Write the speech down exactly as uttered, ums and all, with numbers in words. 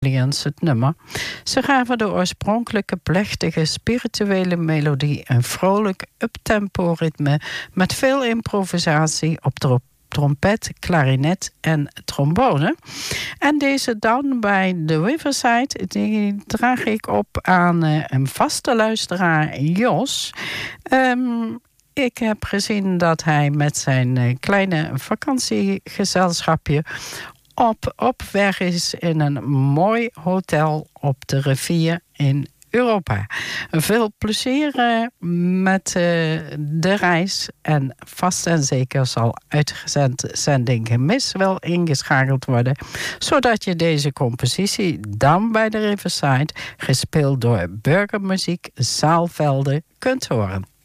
Aliens het nummer. Ze gaven de oorspronkelijke plechtige spirituele melodie een vrolijk uptempo ritme met veel improvisatie op de trompet, klarinet en trombone. En deze dan bij The Riverside, die draag ik op aan uh, een vaste luisteraar, Jos. Um, ik heb gezien dat hij met zijn uh, kleine vakantiegezelschapje op, op weg is in een mooi hotel op de rivier in Europa. Veel plezier uh, met uh, de reis en vast en zeker zal uitzending Gemis wel ingeschakeld worden, zodat je deze compositie dan bij de Riverside, gespeeld door Burgermuziek Zaalvelde, kunt horen.